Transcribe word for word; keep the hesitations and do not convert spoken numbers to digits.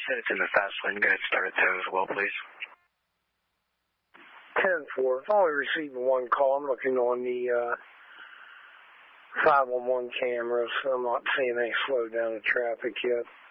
It's in the fast lane. Go ahead and start at ten as well, please. ten four. I've only received one call. I'm looking on the uh, five one one cameras, so I'm not seeing any slowdown of traffic yet.